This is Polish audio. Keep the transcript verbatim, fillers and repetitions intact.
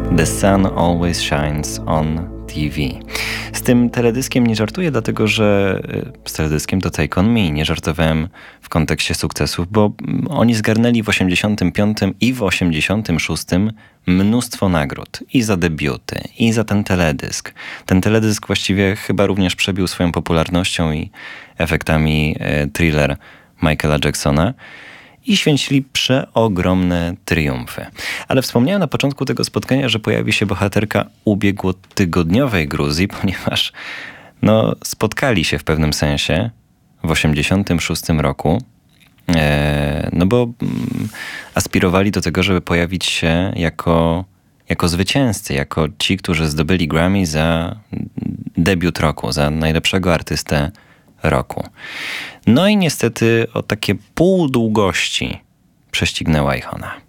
The Sun Always Shines on T V. Z tym teledyskiem nie żartuję, dlatego że z teledyskiem to Take On Me. Nie żartowałem w kontekście sukcesów, bo oni zgarnęli w osiemdziesiątym piątym i w osiemdziesiątym szóstym mnóstwo nagród. I za debiuty, i za ten teledysk. Ten teledysk właściwie chyba również przebił swoją popularnością i efektami e, thriller Michaela Jacksona. I święcili przeogromne triumfy. Ale wspomniałem na początku tego spotkania, że pojawi się bohaterka ubiegłotygodniowej Gruzji, ponieważ no, spotkali się w pewnym sensie w osiemdziesiątym szóstym roku, e, no bo mm, aspirowali do tego, żeby pojawić się jako, jako zwycięzcy, jako ci, którzy zdobyli Grammy za debiut roku, za najlepszego artystę roku. No i niestety o takie pół długości prześcignęła ich ona.